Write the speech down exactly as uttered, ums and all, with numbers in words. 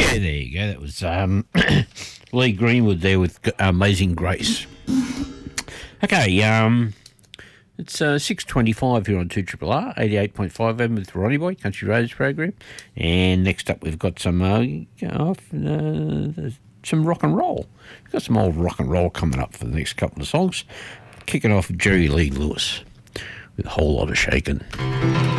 Yeah, there you go. That was um, Lee Greenwood there with Amazing Grace. Okay, um, it's uh, six twenty-five here on two R R R, eighty-eight point five F M with Ronnie Boy, Country Roads program. And next up we've got some uh, uh, some rock and roll. We've got some old rock and roll coming up for the next couple of songs. Kicking off Jerry Lee Lewis with A Whole Lot of Shakin'.